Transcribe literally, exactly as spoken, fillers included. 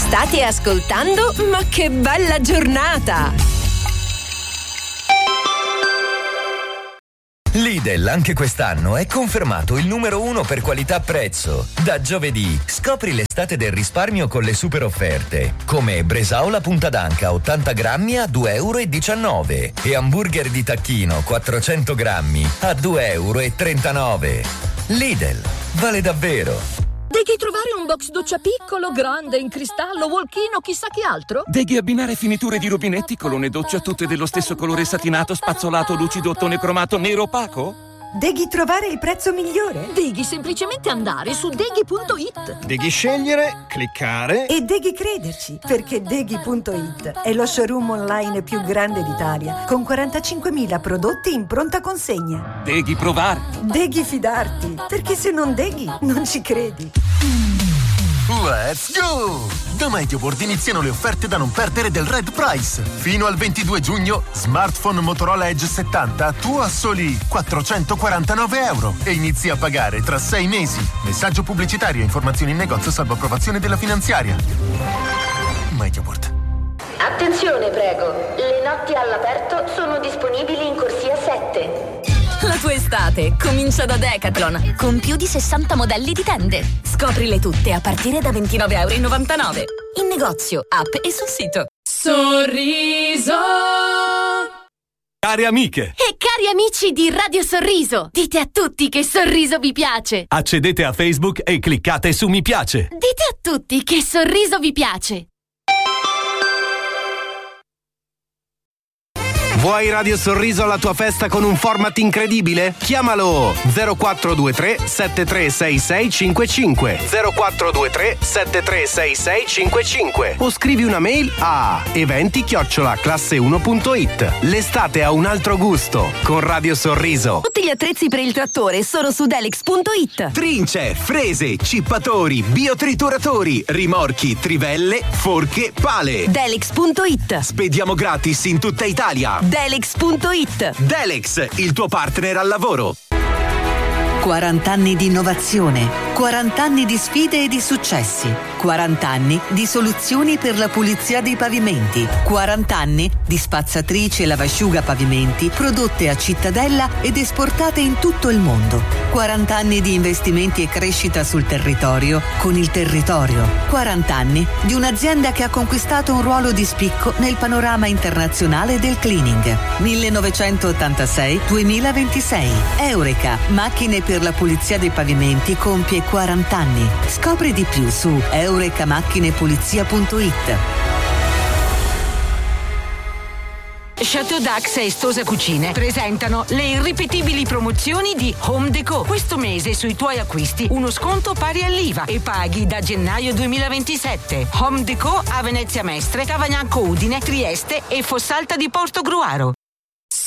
State ascoltando Ma che bella giornata! Lidl anche quest'anno è confermato il numero uno per qualità-prezzo. Da giovedì scopri l'estate del risparmio con le super offerte, come bresaola punta d'anca ottanta grammi a due euro e diciannove e hamburger di tacchino quattrocento grammi a due euro e trentanove. Lidl, vale davvero! Devi trovare un box doccia piccolo, grande, in cristallo, walk-in o chissà che altro? Devi abbinare finiture di rubinetti, colonne doccia tutte dello stesso colore satinato, spazzolato, lucido, ottone cromato, nero opaco? Devi trovare il prezzo migliore? Devi semplicemente andare su deghi punto it. Devi scegliere, cliccare e devi crederci, perché deghi punto it è lo showroom online più grande d'Italia, con quarantacinquemila prodotti in pronta consegna. Devi provare. Devi fidarti, perché se non deghi non ci credi. Let's go! Da MediaWorld iniziano le offerte da non perdere del Red Price. Fino al ventidue giugno, smartphone Motorola Edge settanta tu a soli quattrocentoquarantanove euro e inizi a pagare tra sei mesi. Messaggio pubblicitario e informazioni in negozio salvo approvazione della finanziaria. MediaWorld. Attenzione, prego. Le notti all'aperto sono disponibili in corsia sette. La tua estate comincia da Decathlon, con più di sessanta modelli di tende. Scoprile tutte a partire da ventinove euro e novantanove. In negozio, app e sul sito. Sorriso. Cari amiche e cari amici di Radio Sorriso, dite a tutti che Sorriso vi piace. Accedete a Facebook e cliccate su mi piace. Dite a tutti che Sorriso vi piace. Vuoi Radio Sorriso alla tua festa con un format incredibile? Chiamalo zero quattro due tre sette tre sei sei cinque cinque zero quattro due tre sette tre sei sei cinque cinque o scrivi una mail a eventi chiocciola classe uno punto it. L'estate ha un altro gusto con Radio Sorriso. Tutti gli attrezzi per il trattore sono su Delex punto it. Trince, frese, cippatori, biotrituratori, rimorchi, trivelle, forche, pale. Delex punto it. Spediamo gratis in tutta Italia. Delex punto it. Delex, il tuo partner al lavoro. quaranta anni di innovazione, quaranta anni di sfide e di successi, quaranta anni di soluzioni per la pulizia dei pavimenti, quaranta anni di spazzatrici e lavasciuga pavimenti prodotte a Cittadella ed esportate in tutto il mondo, quaranta anni di investimenti e crescita sul territorio con il territorio, quaranta anni di un'azienda che ha conquistato un ruolo di spicco nel panorama internazionale del cleaning. millenovecentottantasei duemilaventisei. Eureka, macchine per la pulizia dei pavimenti compie quaranta anni. Scopri di più su eurecamachinepulizia punto it. Chateau Dax e Stosa Cucine presentano le irripetibili promozioni di Home Déco. Questo mese sui tuoi acquisti uno sconto pari all'I V A e paghi da gennaio duemilaventisette. Home Déco a Venezia Mestre, Tavagnacco Udine, Trieste e Fossalta di Portogruaro.